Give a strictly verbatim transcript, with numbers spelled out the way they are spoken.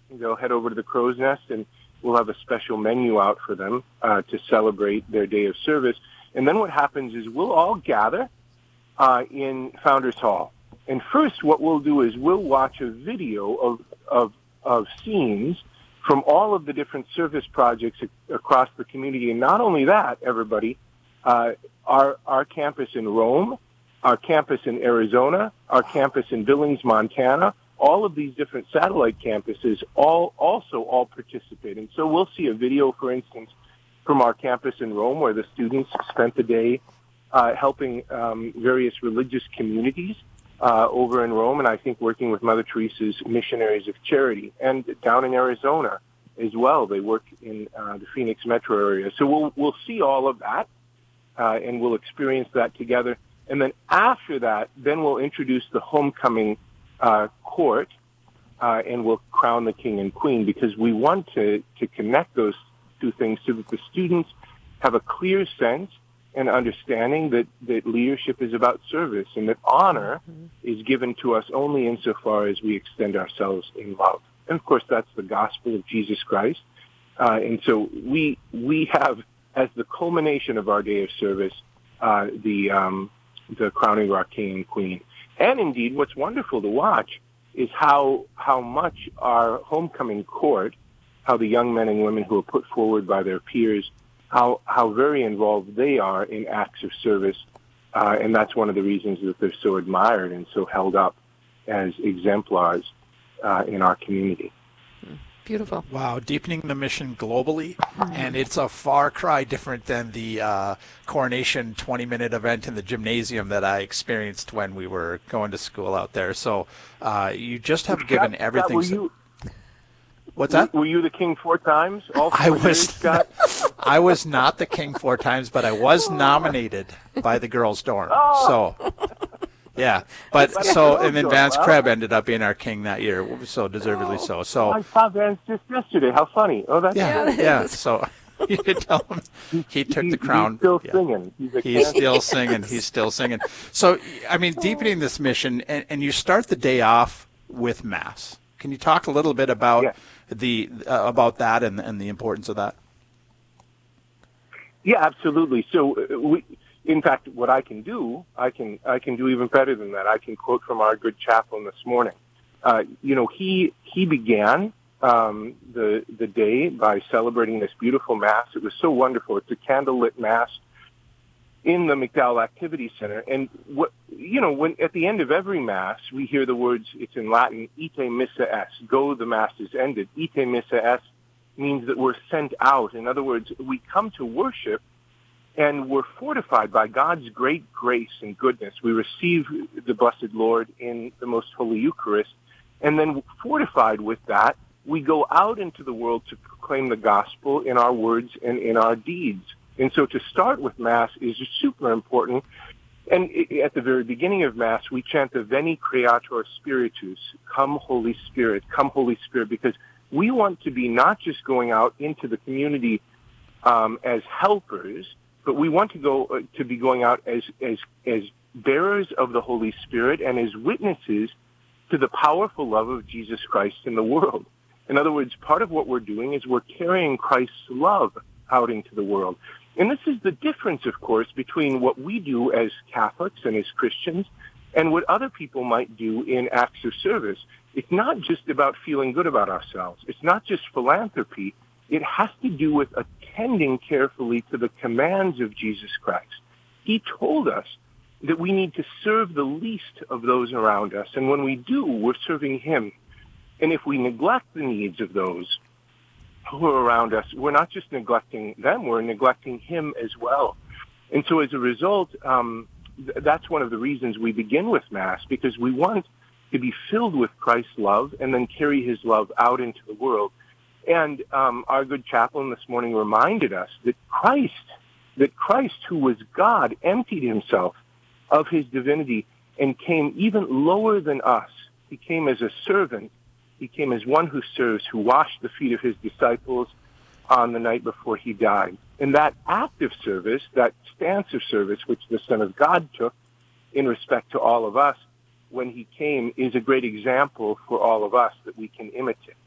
They'll head over to the Crow's Nest, and we'll have a special menu out for them uh, to celebrate their day of service. And then what happens is we'll all gather uh, in Founders Hall. And first, what we'll do is we'll watch a video of of, of scenes from all of the different service projects a- across the community. And not only that, everybody, uh, our our campus in Rome, our campus in Arizona, our campus in Billings, Montana, all of these different satellite campuses all also all participate. And so we'll see a video, for instance, from our campus in Rome, where the students spent the day uh, helping um, various religious communities uh, over in Rome, and I think working with Mother Teresa's Missionaries of Charity. And down in Arizona as well, they work in uh, the Phoenix metro area. So we'll we'll see all of that, uh, and we'll experience that together. And then after that, then we'll introduce the homecoming uh, court, uh, and we'll crown the king and queen, because we want to, to connect those two things so that the students have a clear sense and understanding that, that leadership is about service, and that honor mm-hmm. is given to us only insofar as we extend ourselves in love. And, of course, that's the gospel of Jesus Christ. Uh, and so we we have, as the culmination of our day of service, uh, the um, the crowning of our king and queen. And, indeed, what's wonderful to watch is how how much our homecoming court, how the young men and women who are put forward by their peers, how how very involved they are in acts of service. Uh, and that's one of the reasons that they're so admired and so held up as exemplars uh, in our community. Beautiful. Wow, deepening the mission globally, and it's a far cry different than the uh, coronation twenty-minute event in the gymnasium that I experienced when we were going to school out there. So uh, you just have given Scott, everything. Scott, were you, What's that? Were you the king four times? All I was. years, Scott? I was not the king four times, but I was nominated by the girls' dorm. Oh. So. Yeah, but so and then Vance Krebs ended up being our king that year, so deservedly so. So I saw Vance just yesterday. How funny! Oh, that's yeah, great. yeah. So you could tell him he took he, the crown. He's still yeah. singing. He's, a he's still singing. He's still singing. So I mean, deepening this mission, and, and you start the day off with Mass. Can you talk a little bit about yes. the uh, about that and and the importance of that? Yeah, absolutely. So uh, we. In fact, what I can do, I can I can do even better than that. I can quote from our good chaplain this morning. Uh, you know, he he began um, the the day by celebrating this beautiful Mass. It was so wonderful. It's a candlelit Mass in the McDowell Activity Center. And what you know, when at the end of every Mass, we hear the words. It's in Latin, "Ite missa est." Go, the Mass is ended. "Ite missa est" means that we're sent out. In other words, we come to worship, and we're fortified by God's great grace and goodness. We receive the Blessed Lord in the Most Holy Eucharist, and then fortified with that, we go out into the world to proclaim the gospel in our words and in our deeds. And so to start with Mass is super important. And at the very beginning of Mass, we chant the Veni Creator Spiritus, come Holy Spirit, come Holy Spirit, because we want to be not just going out into the community um, as helpers, but we want to go uh, to be going out as as as bearers of the Holy Spirit and as witnesses to the powerful love of Jesus Christ in the world. In other words, part of what we're doing is we're carrying Christ's love out into the world. And this is the difference, of course, between what we do as Catholics and as Christians and what other people might do in acts of service. It's not just about feeling good about ourselves. It's not just philanthropy. It has to do with attending carefully to the commands of Jesus Christ. He told us that we need to serve the least of those around us. And when we do, we're serving him. And if we neglect the needs of those who are around us, we're not just neglecting them, we're neglecting him as well. And so as a result, um, th- that's one of the reasons we begin with Mass, because we want to be filled with Christ's love and then carry his love out into the world. And um, our good chaplain this morning reminded us that Christ, that Christ, who was God, emptied himself of his divinity and came even lower than us. He came as a servant. He came as one who serves, who washed the feet of his disciples on the night before he died. And that act of service, that stance of service, which the Son of God took in respect to all of us when he came, is a great example for all of us that we can imitate.